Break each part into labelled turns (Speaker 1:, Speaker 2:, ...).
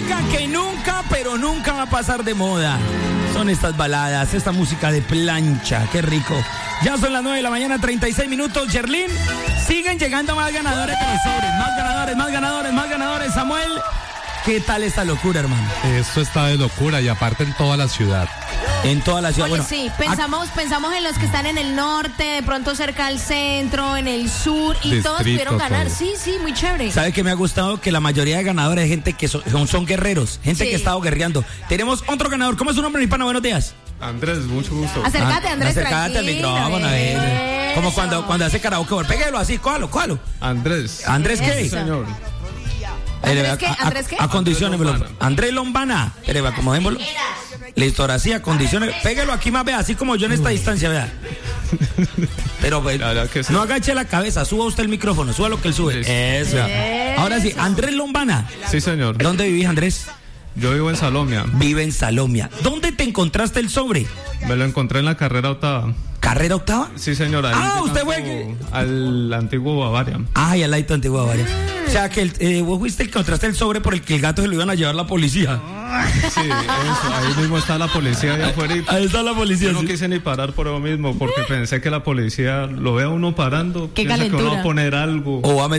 Speaker 1: música que nunca, pero nunca va a pasar de moda. Son estas baladas, esta música de plancha, qué rico. Ya son las 9 de la mañana, 36 minutos. Yerlin, siguen llegando más ganadores de los sobres. Más ganadores. Samuel, ¿qué tal esta locura, hermano?
Speaker 2: Esto está de locura y aparte en toda la ciudad.
Speaker 1: En toda la ciudad.
Speaker 3: Oye,
Speaker 1: bueno,
Speaker 3: sí, pensamos en los que están en el norte, de pronto cerca al centro, en el sur, y
Speaker 2: Distrito,
Speaker 3: todos pudieron ganar.
Speaker 2: todo.
Speaker 3: Sí, muy chévere.
Speaker 1: ¿sabe qué me ha gustado? Que la mayoría de ganadores es gente que son guerreros, gente
Speaker 3: Sí.
Speaker 1: que ha estado guerreando. Tenemos otro ganador. ¿Cómo es su nombre, mi pana? Buenos días.
Speaker 2: Andrés, mucho gusto.
Speaker 3: Acércate, Andrés,
Speaker 1: Acércate al
Speaker 3: tranquilo,
Speaker 1: micrófono, a ver.
Speaker 3: eso.
Speaker 1: Como cuando hace karaoke. Pégalo así, cójalo.
Speaker 2: Andrés.
Speaker 1: ¿Andrés qué?
Speaker 3: Eso.
Speaker 2: Señor.
Speaker 3: ¿Andrés qué?
Speaker 1: Acondiciónemelo.
Speaker 2: Lombana.
Speaker 1: Andrés Lombana. Acomodémoslo. Listo, ahora sí, acondicione. Pégalo aquí más, vea, así como yo en esta distancia, vea. Pero pues,
Speaker 2: La verdad que sí.
Speaker 1: no agache la cabeza, suba usted el micrófono, suba lo que él sube. Eso. Ahora sí, Andrés Lombana.
Speaker 2: Sí, señor.
Speaker 1: ¿Dónde vivís, Andrés?
Speaker 2: Yo vivo en Salomia.
Speaker 1: Vive en Salomia. ¿Dónde te encontraste el sobre?
Speaker 2: Me lo encontré en la carrera octava.
Speaker 1: ¿Carrera octava?
Speaker 2: Sí, señor. Ahí
Speaker 1: usted
Speaker 2: llegando
Speaker 1: fue
Speaker 2: al antiguo Bavaria.
Speaker 1: Ay, al lado antiguo Bavaria. O sea, que vos fuiste el que encontraste el sobre por el que el gato se lo iban a llevar la policía.
Speaker 2: Sí, eso. Ahí mismo está la policía allá afuera.
Speaker 1: Ahí está la policía.
Speaker 2: Yo no
Speaker 1: sí.
Speaker 2: quise ni parar por eso mismo, porque pensé que la policía lo vea uno parando.
Speaker 3: Qué
Speaker 2: piensa que uno va
Speaker 3: calentura.
Speaker 2: a poner algo.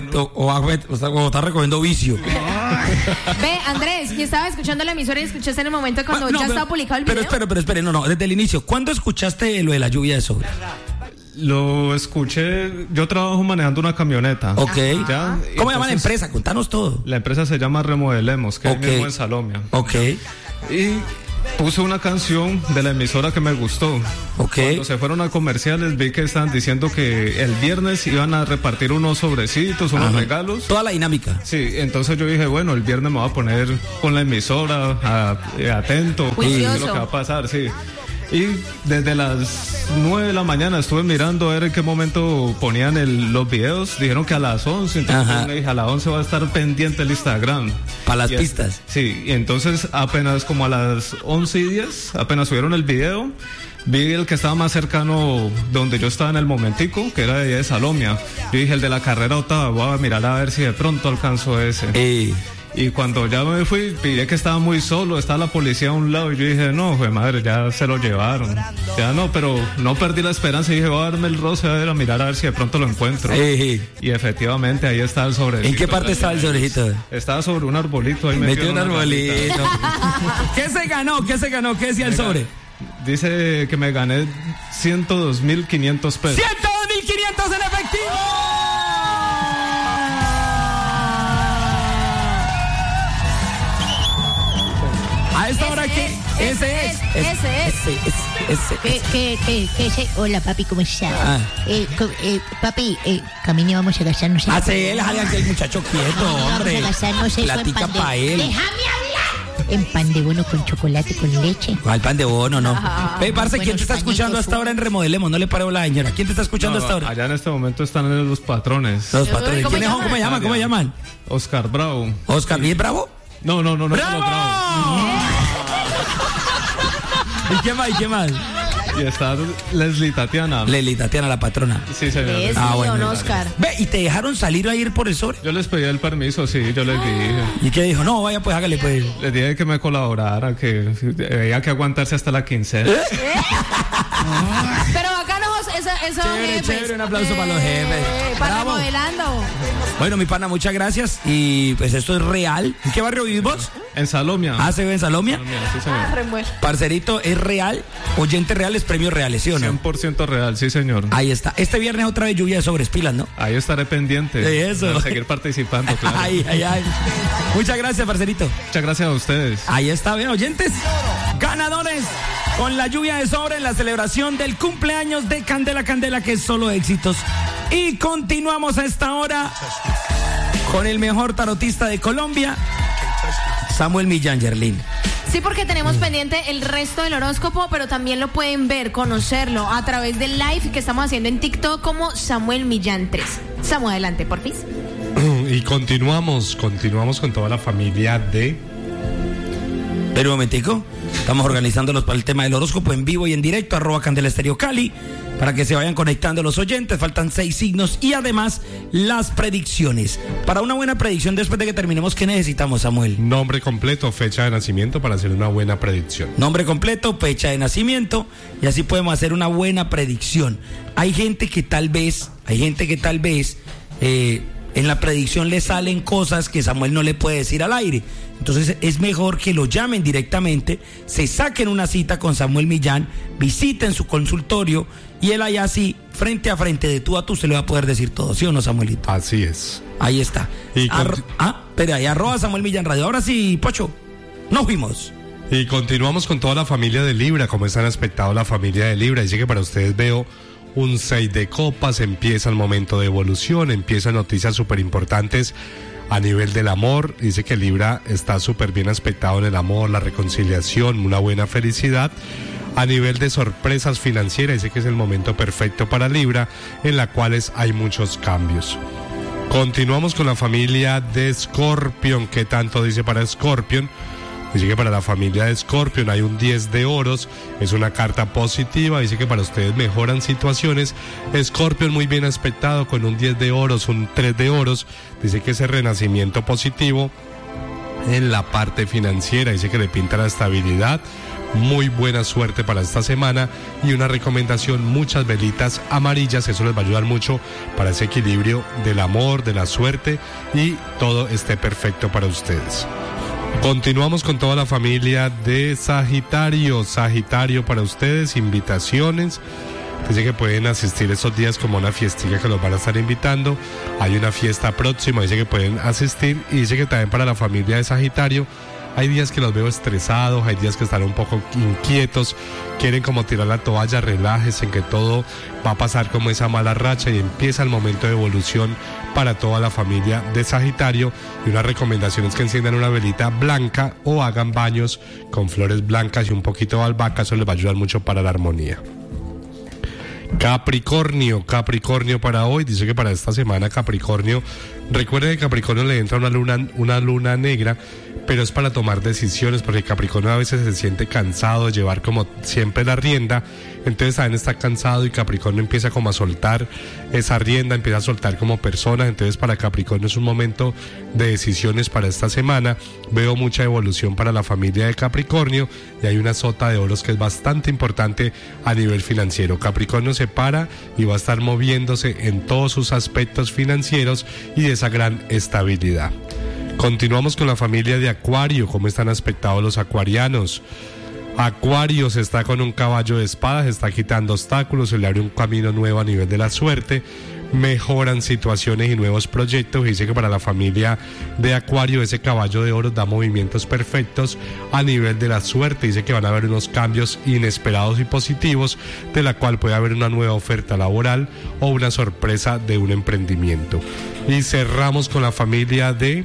Speaker 1: O está recogiendo vicio.
Speaker 3: Ve, Andrés, y estaba escuchando la emisora y escuchaste en el momento cuando
Speaker 1: No,
Speaker 3: ya
Speaker 1: pero-
Speaker 3: estaba publicado el video.
Speaker 1: Pero espere, no, desde el inicio. ¿Cuándo escuchaste lo de la lluvia de sobre?
Speaker 2: Lo escuché. Yo trabajo manejando una camioneta.
Speaker 1: Ok.
Speaker 2: ¿Ya?
Speaker 1: ¿Cómo llama la
Speaker 2: Entonces,
Speaker 1: empresa? Contanos todo.
Speaker 2: La empresa se llama Remodelemos, que
Speaker 1: Ok.
Speaker 2: es mismo en Salomia.
Speaker 1: Ok,
Speaker 2: Y puse una canción de la emisora que me gustó.
Speaker 1: ok.
Speaker 2: Cuando se fueron a comerciales vi que estaban diciendo que el viernes iban a repartir unos sobrecitos, unos
Speaker 1: Ajá.
Speaker 2: regalos.
Speaker 1: Toda la dinámica.
Speaker 2: Sí, entonces yo dije, bueno, el viernes me voy a poner con la emisora atento,
Speaker 3: Juicioso.
Speaker 2: qué es lo que va a pasar, sí. Y desde las 9 de la mañana estuve mirando a ver en qué momento ponían los videos. Dijeron que a las 11, entonces
Speaker 1: Ajá.
Speaker 2: yo dije, a las 11 va a estar pendiente el Instagram.
Speaker 1: Para las
Speaker 2: Y
Speaker 1: pistas.
Speaker 2: Sí, y entonces apenas como a las 11:10, apenas subieron el video, vi el que estaba más cercano donde yo estaba en el momentico, que era de allá de Salomia. Yo dije, el de la carrera octava, voy a mirar a ver si de pronto alcanzo ese. Y cuando ya me fui, pillé que estaba muy solo, estaba la policía a un lado y yo dije, no, fue madre, ya se lo llevaron. Ya no, pero no perdí la esperanza y dije, voy a darme el roce a mirar a ver si de pronto lo encuentro. Y efectivamente ahí está el sobrecito.
Speaker 1: ¿En qué parte estaba el sobrecito?
Speaker 2: Estaba sobre un arbolito ahí
Speaker 1: Metió un
Speaker 2: una
Speaker 1: arbolito.
Speaker 2: casita.
Speaker 1: ¿Qué se ganó? ¿Qué decía el sobre?
Speaker 2: Dice que me gané 102.500 pesos.
Speaker 1: 102.500 en efectivo. A esta hora que ese es.
Speaker 4: Hola, papi, ¿cómo está?
Speaker 1: Ah.
Speaker 4: Papi, camine, vamos a gastarnos.
Speaker 1: Hace él, el muchacho quieto, hombre.
Speaker 4: Vamos a gastarnos eso en
Speaker 1: Platica
Speaker 4: pan de...
Speaker 1: pa' él.
Speaker 4: ¡Déjame hablar! En pan de bono con chocolate, con leche.
Speaker 1: ¿Cuál pan de bono, no? Ve, parce, ¿quién
Speaker 4: Buenos
Speaker 1: te está escuchando hasta ahora en Remodelemos? No le paró la señora. ¿Quién te está escuchando
Speaker 2: No,
Speaker 1: hasta ahora?
Speaker 2: allá en este momento están los patrones.
Speaker 1: Los patrones.
Speaker 3: ¿Cómo
Speaker 1: ¿Quiénes son?
Speaker 3: llaman?
Speaker 1: ¿Cómo llaman?
Speaker 2: Oscar Bravo.
Speaker 1: Oscar, ¿y es Bravo?
Speaker 2: No,
Speaker 1: ¡Bravo!
Speaker 2: Bravo.
Speaker 1: ¿Y qué más?
Speaker 2: Y está Leslie Tatiana.
Speaker 1: Leli, Tatiana, la patrona.
Speaker 2: Sí, señor.
Speaker 3: Es don Oscar.
Speaker 1: Ve, ¿y te dejaron salir a ir por el sobre?
Speaker 2: Yo les pedí el permiso, sí, yo les dije.
Speaker 1: ¿Y qué dijo? No, vaya, pues hágale, pues.
Speaker 2: Les dije que me colaborara, que había que aguantarse hasta la quincena.
Speaker 3: Pero acá esos
Speaker 1: Chévere,
Speaker 3: jefes.
Speaker 1: chévere, un aplauso para los jefes.
Speaker 3: Para
Speaker 1: Bravo.
Speaker 3: Remodelando.
Speaker 1: Bueno, mi pana, muchas gracias. Y pues esto es real. ¿En qué barrio vivís vos?
Speaker 2: En Salomia.
Speaker 1: Ah, se ve en Salomia.
Speaker 2: Sí, señor.
Speaker 3: Remuel.
Speaker 1: Parcerito, es real. Oyentes reales, premios reales, ¿sí o no?
Speaker 2: 100% real, sí, señor.
Speaker 1: Ahí está. Este viernes otra vez lluvia de sobres, pilas, ¿no?
Speaker 2: Ahí estaré pendiente.
Speaker 1: De eso.
Speaker 2: De seguir participando, claro.
Speaker 1: Ay. Muchas gracias, parcerito.
Speaker 2: Muchas gracias a ustedes.
Speaker 1: Ahí está, vean, oyentes. Ganadores con la lluvia de sobre en la celebración del cumpleaños de Candela Candela, que es solo éxitos. Y continuamos a esta hora con el mejor tarotista de Colombia, Samuel Millán, Yerlin.
Speaker 3: Sí, porque tenemos pendiente el resto del horóscopo, pero también lo pueden ver, conocerlo a través del live que estamos haciendo en TikTok como Samuel Millán 3. Samuel, adelante, porfis.
Speaker 2: Y continuamos con toda la familia de
Speaker 1: Pero un momentico, estamos organizándolos para el tema del horóscopo en vivo y en directo, @Candela Estéreo Cali, para que se vayan conectando los oyentes. Faltan 6 signos y además las predicciones. Para una buena predicción después de que terminemos, ¿qué necesitamos, Samuel?
Speaker 5: Nombre completo, fecha de nacimiento para hacer una buena predicción.
Speaker 1: Nombre completo, fecha de nacimiento, y así podemos hacer una buena predicción. Hay gente que tal vez en la predicción le salen cosas que Samuel no le puede decir al aire. Entonces es mejor que lo llamen directamente, se saquen una cita con Samuel Millán, visiten su consultorio y él allá así, frente a frente, de tú a tú, se le va a poder decir todo, ¿sí o no, Samuelito?
Speaker 5: Así es.
Speaker 1: Ahí está. Espera, ahí @Samuel Millán Radio. Ahora sí, Pocho, nos fuimos.
Speaker 5: Y continuamos con toda la familia de Libra. ¿Cómo están aspectado la familia de Libra? Dice que para ustedes veo un 6 de copas, empieza el momento de evolución, empiezan noticias súper importantes a nivel del amor. Dice que Libra está súper bien aspectado en el amor, la reconciliación, una buena felicidad. A nivel de sorpresas financieras, dice que es el momento perfecto para Libra, en la cuales hay muchos cambios. Continuamos con la familia de Escorpión. ¿Qué tanto dice para Escorpión? Dice que para la familia de Escorpión hay un 10 de oros, es una carta positiva, dice que para ustedes mejoran situaciones. Escorpión muy bien aspectado con un 10 de oros, un 3 de oros, dice que ese renacimiento positivo en la parte financiera, dice que le pinta la estabilidad. Muy buena suerte para esta semana y una recomendación, muchas velitas amarillas, eso les va a ayudar mucho para ese equilibrio del amor, de la suerte y todo esté perfecto para ustedes. Continuamos con toda la familia de Sagitario. Sagitario para ustedes, invitaciones. Dice que pueden asistir esos días como una fiestilla que los van a estar invitando. Hay una fiesta próxima, dice que pueden asistir. Y dice que también para la familia de Sagitario hay días que los veo estresados, hay días que están un poco inquietos, quieren como tirar la toalla, relájense, en que todo va a pasar como esa mala racha y empieza el momento de evolución para toda la familia de Sagitario. Y una recomendación es que enciendan una velita blanca o hagan baños con flores blancas y un poquito de albahaca, eso les va a ayudar mucho para la armonía. Capricornio para hoy, dice que para esta semana Capricornio, recuerden que Capricornio le entra una luna negra, pero es para tomar decisiones, porque Capricornio a veces se siente cansado de llevar como siempre la rienda, entonces también está cansado y Capricornio empieza como a soltar esa rienda, empieza a soltar como persona. Entonces para Capricornio es un momento de decisiones para esta semana. Veo mucha evolución para la familia de Capricornio y hay una sota de oros que es bastante importante a nivel financiero. Capricornio se para y va a estar moviéndose en todos sus aspectos financieros y de esa gran estabilidad. Continuamos con la familia de Acuario. ¿Cómo están aspectados los acuarianos? Acuario se está con un caballo de espadas, se está quitando obstáculos, se le abre un camino nuevo a nivel de la suerte, mejoran situaciones y nuevos proyectos. Dice que para la familia de Acuario ese caballo de oro da movimientos perfectos a nivel de la suerte. Dice que van a haber unos cambios inesperados y positivos, de la cual puede haber una nueva oferta laboral o una sorpresa de un emprendimiento. Y cerramos con la familia de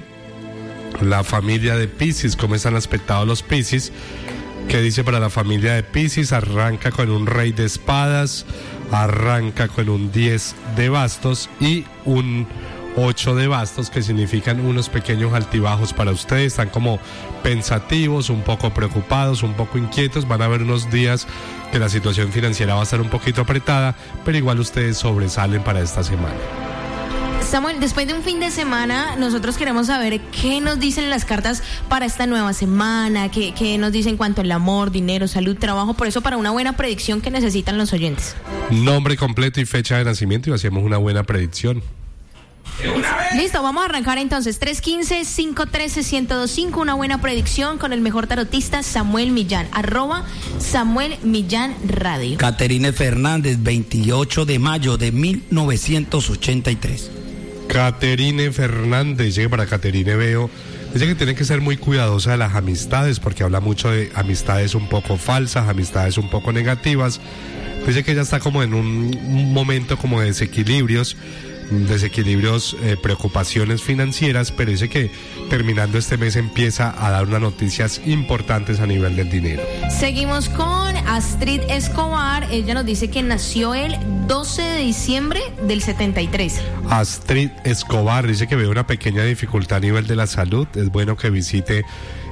Speaker 5: Piscis. ¿Cómo están aspectados los Piscis? ¿Qué dice para la familia de Piscis? Arranca con un rey de espadas, arranca con un 10 de bastos y un 8 de bastos, que significan unos pequeños altibajos para ustedes. Están como pensativos, un poco preocupados, un poco inquietos. Van a haber unos días que la situación financiera va a estar un poquito apretada, pero igual ustedes sobresalen para esta semana.
Speaker 3: Samuel, después de un fin de semana, nosotros queremos saber qué nos dicen las cartas para esta nueva semana, qué nos dicen en cuanto al amor, dinero, salud, trabajo. Por eso, para una buena predicción, que necesitan los oyentes.
Speaker 5: Nombre completo y fecha de nacimiento y hacemos una buena predicción.
Speaker 3: Listo, vamos a arrancar entonces. 315-513-1025, una buena predicción con el mejor tarotista, Samuel Millán, @Samuel Millán Radio.
Speaker 1: Caterine Fernández, 28 de mayo de 1983.
Speaker 5: Caterine Fernández, llegue para Caterine veo. Dice que tiene que ser muy cuidadosa de las amistades, porque habla mucho de amistades un poco falsas, amistades un poco negativas. Dice que ella está como en un momento como de desequilibrios, preocupaciones financieras, pero dice que terminando este mes empieza a dar unas noticias importantes a nivel del dinero.
Speaker 3: Seguimos con Astrid Escobar. Ella nos dice que nació el 12 de diciembre del 73.
Speaker 5: Astrid Escobar dice que ve una pequeña dificultad a nivel de la salud. Es bueno que visite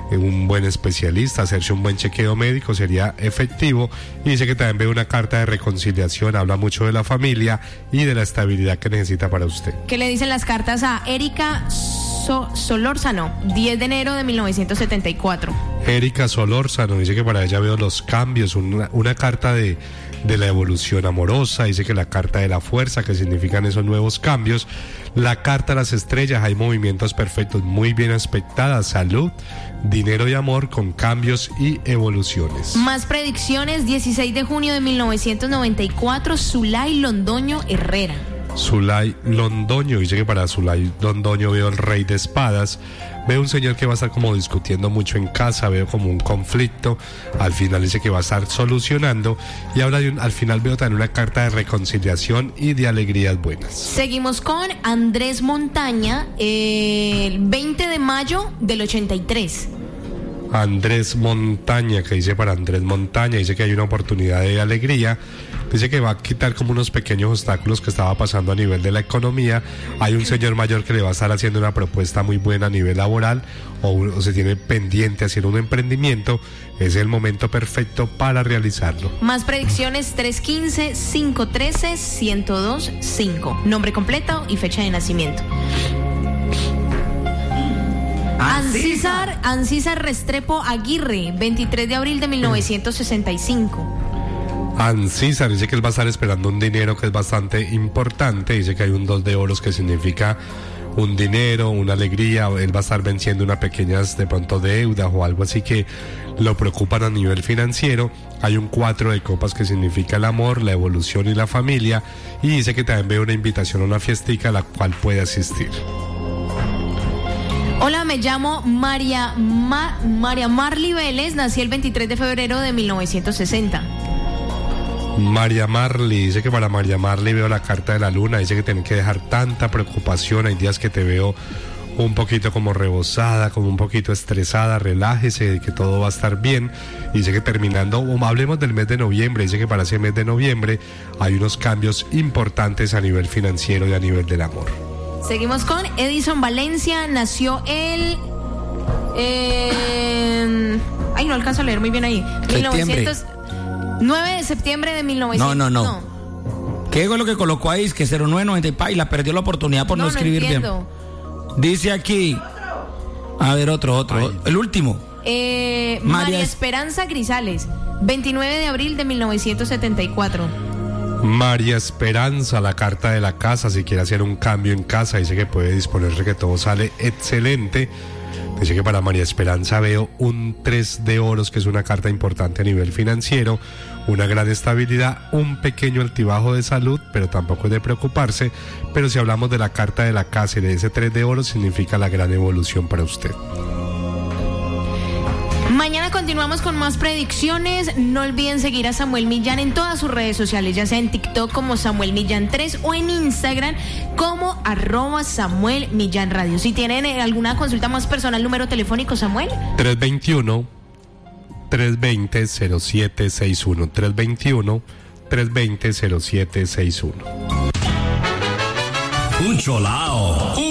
Speaker 5: un buen especialista, hacerse un buen chequeo médico sería efectivo. Y dice que también ve una carta de reconciliación, habla mucho de la familia y de la estabilidad que necesita para usted.
Speaker 3: ¿Qué le dicen las cartas a Erika Solórzano, 10 de enero de 1974?
Speaker 5: Erika Solórzano dice que para ella veo los cambios, una carta de la evolución amorosa. Dice que la carta de la fuerza, que significan esos nuevos cambios. La carta de las estrellas, hay movimientos perfectos, muy bien aspectadas, salud, dinero y amor con cambios y evoluciones.
Speaker 3: Más predicciones, 16 de junio de 1994, Zulay Londoño Herrera.
Speaker 5: Zulay Londoño, dice que para Zulay Londoño veo el rey de espadas, veo un señor que va a estar como discutiendo mucho en casa, veo como un conflicto, al final dice que va a estar solucionando y habla al final veo también una carta de reconciliación y de alegrías buenas.
Speaker 3: Seguimos con Andrés Montaña, el 20 de mayo del 83.
Speaker 5: Andrés Montaña, que dice para Andrés Montaña, dice que hay una oportunidad de alegría. Dice que va a quitar como unos pequeños obstáculos que estaba pasando a nivel de la economía. Hay un señor mayor que le va a estar haciendo una propuesta muy buena a nivel laboral o se tiene pendiente hacer un emprendimiento. Es el momento perfecto para realizarlo.
Speaker 3: Más predicciones, 315-513-1025. Nombre completo y fecha de nacimiento. Ancísar Restrepo Aguirre, 23 de abril de 1965.
Speaker 5: Ancísar dice que él va a estar esperando un dinero que es bastante importante. Dice que hay un 2 de oros que significa un dinero, una alegría. Él va a estar venciendo una pequeña de pronto deuda o algo así que lo preocupan a nivel financiero. Hay un 4 de copas que significa el amor, la evolución y la familia. Y dice que también ve una invitación a una fiestica a la cual puede asistir.
Speaker 3: Hola, me llamo María Marly Vélez, nací el 23 de febrero de 1960.
Speaker 5: María Marly, dice que para María Marly veo la carta de la luna, dice que tiene que dejar tanta preocupación, hay días que te veo un poquito como rebosada, como un poquito estresada, relájese, que todo va a estar bien. Dice que terminando, hablemos del mes de noviembre, dice que para ese mes de noviembre hay unos cambios importantes a nivel financiero y a nivel del amor.
Speaker 3: Seguimos con Edison Valencia, nació el... no alcanzo a leer muy bien ahí. 9 de septiembre de 1900.
Speaker 1: No. ¿Qué es lo que colocó ahí? Es que 0990 y la perdió la oportunidad por no escribir bien. Dice aquí, a ver, otro. El último.
Speaker 3: María Esperanza Grisales, 29 de abril de 1974.
Speaker 5: María Esperanza, la carta de la casa, si quiere hacer un cambio en casa, dice que puede disponerse, que todo sale excelente. Dice que para María Esperanza veo un 3 de oros, que es una carta importante a nivel financiero, una gran estabilidad, un pequeño altibajo de salud, pero tampoco es de preocuparse. Pero si hablamos de la carta de la casa y de ese 3 de oros, significa la gran evolución para usted.
Speaker 3: Mañana continuamos con más predicciones. No olviden seguir a Samuel Millán en todas sus redes sociales, ya sea en TikTok como Samuel Millán 3 o en Instagram como @Samuel Millán Radio. Si tienen alguna consulta más personal, número telefónico, Samuel.
Speaker 5: 321-320-0761. 321-320-0761.
Speaker 6: Un cholao.